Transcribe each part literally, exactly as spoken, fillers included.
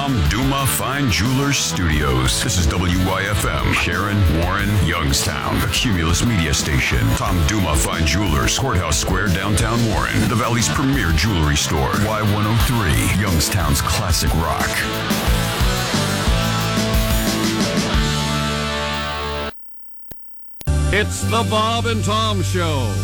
Tom Duma Fine Jewelers Studios. This is W Y F M, Sharon, Warren, Youngstown, the Cumulus Media Station. Tom Duma Fine Jewelers, Courthouse Square, downtown Warren. The Valley's premier jewelry store. Y one oh three, Youngstown's classic rock. It's the Bob and Tom Show.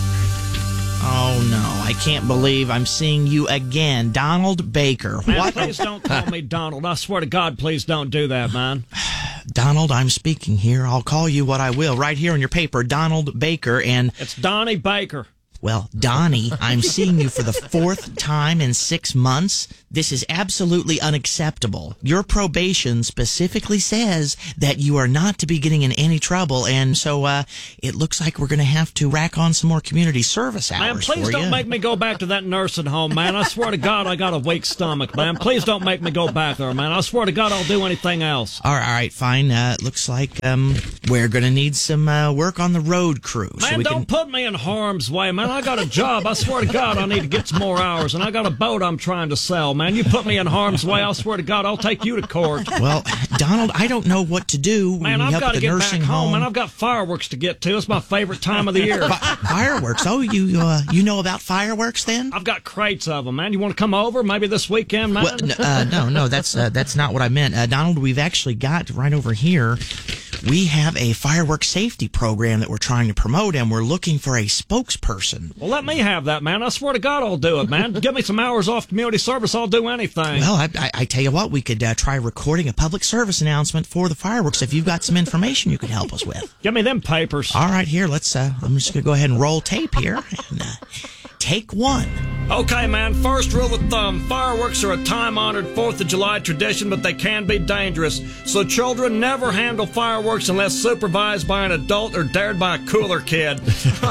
Oh, no. I can't believe I'm seeing you again. Donald Baker. Man, What? please don't call me Donald. I swear to God, please don't do that, man. Donald, I'm speaking here. I'll call you what I will. Right here on your paper, Donald Baker. And, It's Donnie Baker. well, Donnie, I'm seeing you for the fourth time in six months. This is absolutely unacceptable. Your probation specifically says that you are not to be getting in any trouble, and so uh, it looks like we're going to have to rack on some more community service hours Man, please for don't you. make me go back to that nursing home, man. I swear to God, I got a weak stomach, man. Please don't make me go back there, man. I swear to God, I'll do anything else. All right, all right, fine. Uh, looks like um, we're going to need some uh, work on the road crew. Man, so we don't can... put me in harm's way, man. I got a job. I swear to God, I need to get some more hours, and I got a boat I'm trying to sell, man. You put me in harm's way, I swear to God, I'll take you to court. Well, Donald, I don't know what to do when Man, we I've help got to the get nursing back home, home. and I've got fireworks to get to. It's my favorite time of the year. Fi- fireworks. Oh, you uh, you know about fireworks then? I've got crates of them, man. You want to come over maybe this weekend, man? Well, n- uh, no, no, that's uh, that's not what I meant, uh, Donald. We've actually got right over here. We have a fireworks safety program that we're trying to promote, and we're looking for a spokesperson. Well, let me have that, man. I swear to God, I'll do it, man. Give me some hours off community service. I'll do anything. Well, I, I, I tell you what, we could uh, try recording a public service announcement for the fireworks if you've got some information you could help us with. Give me them papers. All right, here, let's. Uh, I'm just gonna go ahead and roll tape here. And, uh, take one. Okay, man, first rule of thumb. Fireworks are a time-honored fourth of July tradition, but they can be dangerous. So children never handle fireworks unless supervised by an adult or dared by a cooler kid.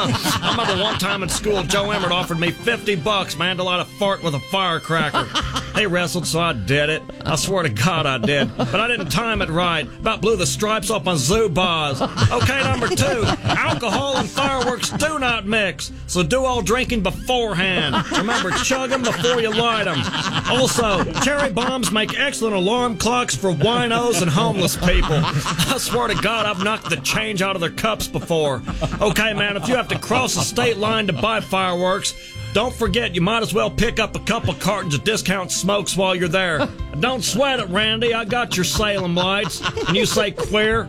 I remember one time in school, Joe Emmert offered me fifty bucks, man, to light a fart with a firecracker. He wrestled, so I did it. I swear to God I did. But I didn't time it right. About blew the stripes off on Zubaz. Okay, number two. Alcohol and fireworks do not mix, so do all drinking beforehand. Remember, chug them before you light them. Also, cherry bombs make excellent alarm clocks for winos and homeless people. I swear to God, I've knocked the change out of their cups before. Okay, man, if you have to cross the state line to buy fireworks, don't forget you might as well pick up a couple cartons of discount smokes while you're there. Don't sweat it, Randy. I got your Salem lights. And you say queer?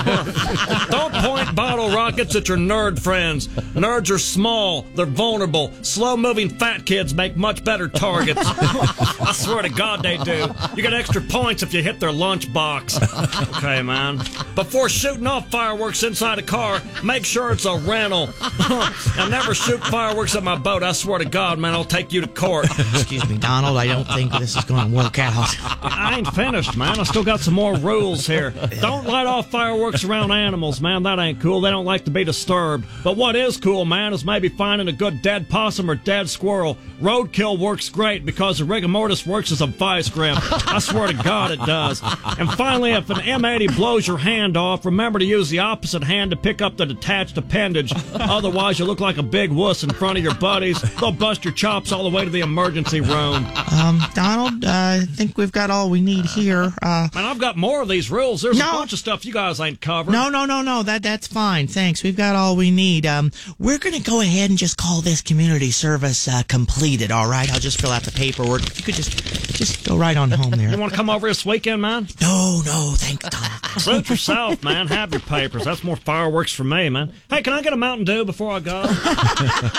Don't point bottle rockets at your nerd friends. Nerds are small. They're vulnerable. Slow-moving fat kids make much better targets. I swear to God they do. You get extra points if you hit their lunchbox. Okay, man. Before shooting off fireworks inside a car, make sure it's a rental. And never shoot fireworks at my boat. I swear to God, man, I'll take you to court. Excuse me, Donald. I don't think this is going to work out. I ain't finished, man. I still got some more rules here. Don't light off fireworks around animals, man. That ain't cool. They don't like to be disturbed. But what is cool, man, is maybe finding a good dead possum or dead squirrel. Roadkill works great because the rigor mortis works as a vice grip. I swear to God it does. And finally, if an M eighty blows your hand off, remember to use the opposite hand to pick up the detached appendage. Otherwise, you look like a big wuss in front of your buddies. They'll bust your chops all the way to the emergency room. Um, Donald, uh, I think we've got all we need here. Uh, Man, I've got more of these rules. There's No. a bunch of stuff you guys ain't covered. no, no, no, no. That that's fine. Thanks. We've got all we need. Um, we're gonna go ahead and just call this community service uh, completed. All right. I'll just fill out the paperwork. If you could just just go right on home there. You want to come over this weekend, man? No, no. Thanks, Donald. Suit yourself, man. Have your papers. That's more fireworks for me, man. Hey, can I get a Mountain Dew before I go?